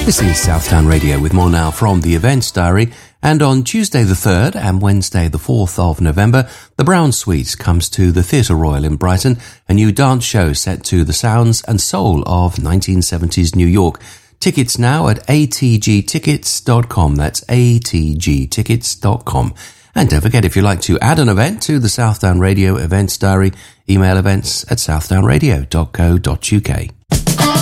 This is Southdown Radio with more now from the Events Diary. And on Tuesday the 3rd and Wednesday the 4th of November, the Brown Suite comes to the Theatre Royal in Brighton, a new dance show set to the sounds and soul of 1970s New York. Tickets now at atgtickets.com. That's atgtickets.com. And don't forget, if you'd like to add an event to the Southdown Radio Events Diary, email events@southdownradio.co.uk.